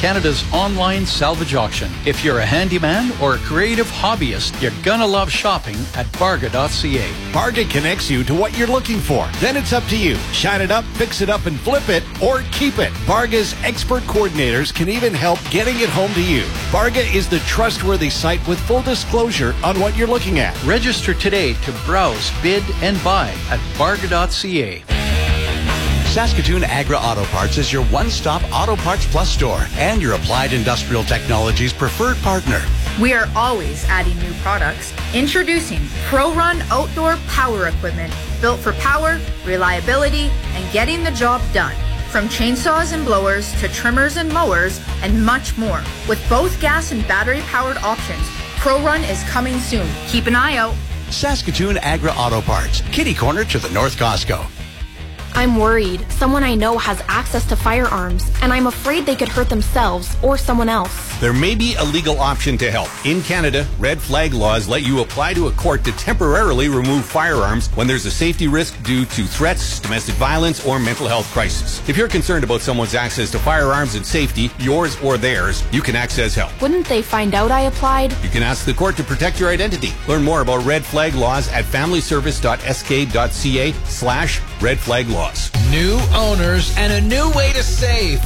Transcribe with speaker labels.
Speaker 1: Canada's online salvage auction. If you're a handyman or a creative hobbyist, you're gonna love shopping at Barga.ca.
Speaker 2: Barga connects you to what you're looking for. Then it's up to you. Shine it up, fix it up, and flip it, or keep it. Barga's expert coordinators can even help getting it home to you. Barga is the trustworthy site with full disclosure on what you're looking at.
Speaker 1: Register today to browse, bid, and buy at Barga.ca.
Speaker 3: Saskatoon Agra Auto Parts is your one-stop Auto Parts Plus store and your Applied Industrial Technologies preferred partner.
Speaker 4: We are always adding new products. Introducing ProRun Outdoor Power Equipment, built for power, reliability, and getting the job done. From chainsaws and blowers to trimmers and mowers and much more. With both gas and battery-powered options, ProRun is coming soon. Keep an eye out.
Speaker 3: Saskatoon Agra Auto Parts, kitty corner to the North Costco.
Speaker 5: I'm worried. Someone I know has access to firearms, and I'm afraid they could hurt themselves or someone else.
Speaker 6: There may be a legal option to help. In Canada, red flag laws let you apply to a court to temporarily remove firearms when there's a safety risk due to threats, domestic violence, or mental health crisis. If you're concerned about someone's access to firearms and safety, yours or theirs, you can access help.
Speaker 5: Wouldn't they find out I applied?
Speaker 6: You can ask the court to protect your identity. Learn more about red flag laws at familyservice.sk.ca/red flag laws.
Speaker 7: New owners and a new way to save.